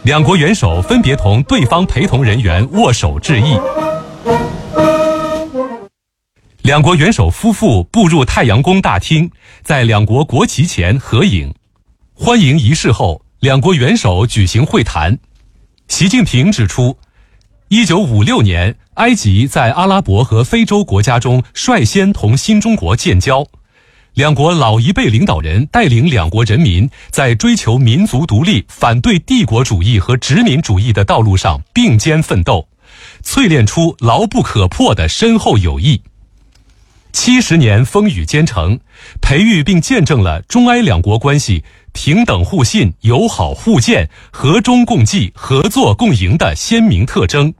两国元首分别同对方陪同人员握手致意。两国元首夫妇步入太阳宫大厅，在两国国旗前合影。欢迎仪式后，两国元首举行会谈。习近平指出，1956年，埃及在阿拉伯和非洲国家中率先同新中国建交。两国老一辈领导人带领两国人民在追求民族独立、反对帝国主义和殖民主义的道路上并肩奋斗，淬炼出牢不可破的深厚友谊。70年风雨兼程，培育并见证了中埃两国关系平等互信、友好互鉴、和衷共济、合作共赢的鲜明特征。